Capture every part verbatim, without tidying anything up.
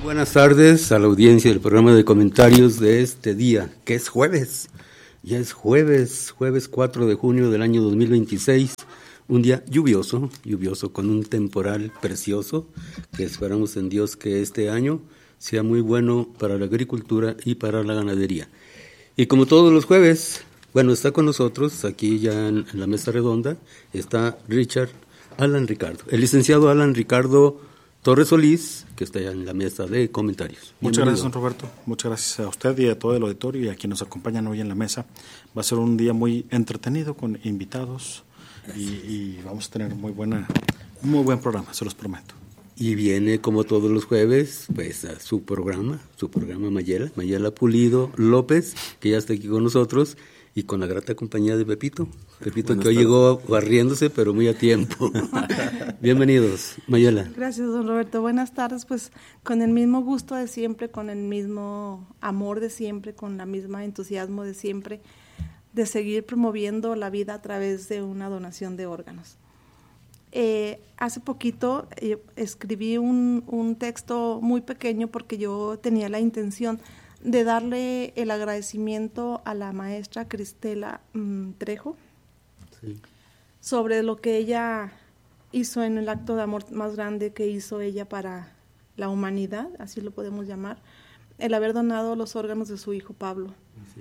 Buenas tardes a la audiencia del programa de comentarios de este día, que es jueves. Ya es jueves, jueves cuatro de junio del año dos mil veintiséis, un día lluvioso, lluvioso con un temporal precioso, que esperamos en Dios que este año sea muy bueno para la agricultura y para la ganadería. Y como todos los jueves, bueno, está con nosotros aquí ya en, en la mesa redonda, está Richard Alan Ricardo, el licenciado Alan Ricardo Torres Solís, que está ya en la mesa de comentarios. Muchas gracias, don Roberto. Muchas gracias a usted y a todo el auditorio y a quienes nos acompañan hoy en la mesa. Va a ser un día muy entretenido con invitados y, y vamos a tener muy buena, un muy buen programa, se los prometo. Y viene, como todos los jueves, pues a su programa, su programa Mayela, Mayela Pulido López, que ya está aquí con nosotros, y con la grata compañía de Pepito. Pepito Buenas que hoy tardes. Llegó barriéndose, pero muy a tiempo. Bienvenidos, Mayela. Gracias, don Roberto. Buenas tardes, pues con el mismo gusto de siempre, con el mismo amor de siempre, con la misma entusiasmo de siempre, de seguir promoviendo la vida a través de una donación de órganos. Eh, hace poquito eh, escribí un, un texto muy pequeño porque yo tenía la intención de darle el agradecimiento a la maestra Cristela um, Trejo sí. sobre lo que ella hizo en el acto de amor más grande que hizo ella para la humanidad, así lo podemos llamar, el haber donado los órganos de su hijo Pablo. Sí.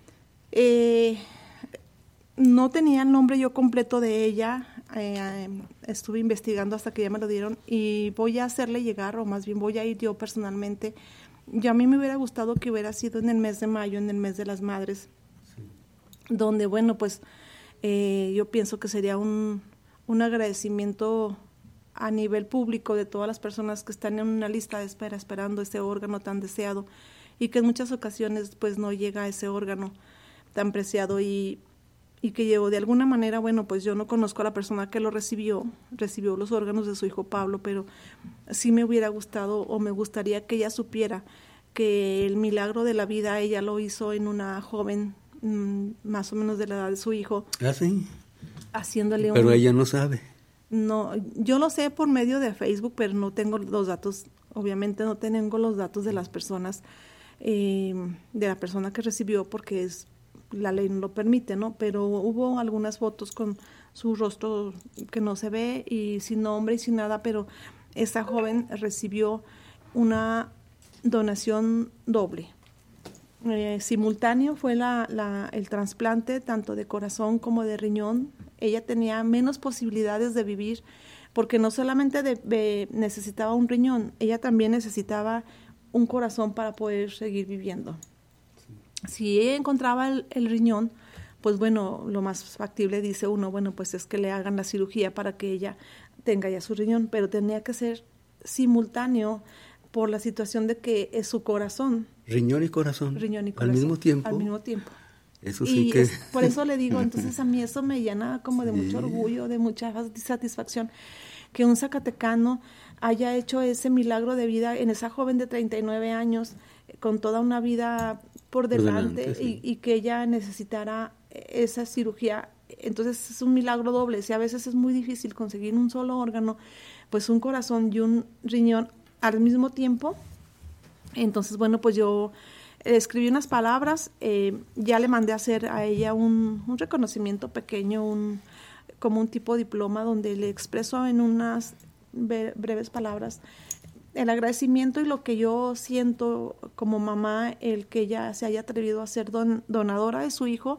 Eh, no tenía el nombre yo completo de ella, eh, estuve investigando hasta que ya me lo dieron y voy a hacerle llegar, o más bien voy a ir yo personalmente. Yo a mí me hubiera gustado que hubiera sido en el mes de mayo, en el mes de las madres, sí. donde, bueno, pues eh, yo pienso que sería un, un agradecimiento a nivel público de todas las personas que están en una lista de espera esperando ese órgano tan deseado y que en muchas ocasiones pues no llega a ese órgano tan preciado y, y que yo de alguna manera, bueno, pues yo no conozco a la persona que lo recibió, recibió los órganos de su hijo Pablo, pero sí me hubiera gustado o me gustaría que ella supiera que el milagro de la vida ella lo hizo en una joven mmm, más o menos de la edad de su hijo. ¿Ah, sí? Haciéndole pero un... ella no sabe. No, yo lo sé por medio de Facebook, pero no tengo los datos, obviamente no tengo los datos de las personas, eh, de la persona que recibió porque es la ley no lo permite, ¿no? Pero hubo algunas fotos con su rostro que no se ve y sin nombre y sin nada, pero esta joven recibió una donación doble. Eh, simultáneo fue la, la, el trasplante tanto de corazón como de riñón. Ella tenía menos posibilidades de vivir porque no solamente de, de, necesitaba un riñón, ella también necesitaba un corazón para poder seguir viviendo. Si ella encontraba el, el riñón, pues bueno, lo más factible dice uno, bueno, pues es que le hagan la cirugía para que ella tenga ya su riñón, pero tenía que ser simultáneo por la situación de que es su corazón. Riñón y corazón. Riñón y corazón. Al mismo tiempo. Al mismo tiempo. Eso sí y que... es, por eso le digo, entonces a mí eso me llena como de sí. mucho orgullo, de mucha satisfacción, que un zacatecano haya hecho ese milagro de vida en esa joven de treinta y nueve años, con toda una vida por delante, por delante sí. y, y que ella necesitara esa cirugía. Entonces es un milagro doble. Si a veces es muy difícil conseguir un solo órgano, pues un corazón y un riñón al mismo tiempo. Entonces, bueno, pues yo escribí unas palabras, eh, ya le mandé a hacer a ella un, un reconocimiento pequeño, un, como un tipo diploma, donde le expreso en unas breves palabras el agradecimiento y lo que yo siento como mamá, el que ella se haya atrevido a ser don, donadora de su hijo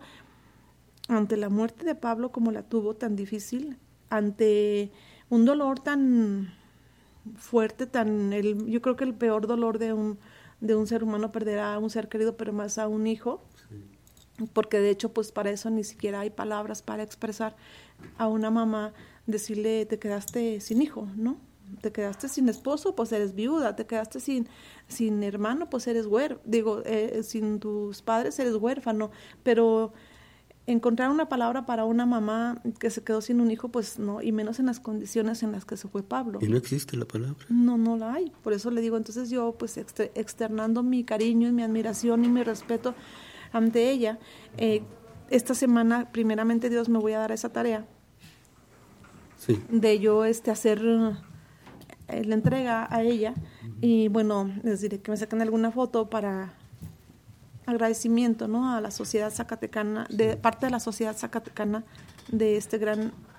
ante la muerte de Pablo como la tuvo tan difícil, ante un dolor tan fuerte, tan el, yo creo que el peor dolor de un, de un ser humano perder a un ser querido, pero más a un hijo, sí. porque de hecho pues para eso ni siquiera hay palabras para expresar a una mamá, decirle te quedaste sin hijo, ¿no? Te quedaste sin esposo, pues eres viuda, te quedaste sin, sin hermano, pues eres huérfano, digo, eh, sin tus padres eres huérfano, pero encontrar una palabra para una mamá que se quedó sin un hijo, pues no, y menos en las condiciones en las que se fue Pablo. ¿Y no existe la palabra? No, no la hay, por eso le digo, entonces yo pues exter- externando mi cariño y mi admiración y mi respeto ante ella, eh, esta semana, primeramente Dios, me voy a dar esa tarea sí. de yo este hacer... eh, le entrega a ella. Y bueno, les diré que me saquen alguna foto para agradecimiento, ¿no?, a la sociedad zacatecana, de parte de la sociedad zacatecana, de este gran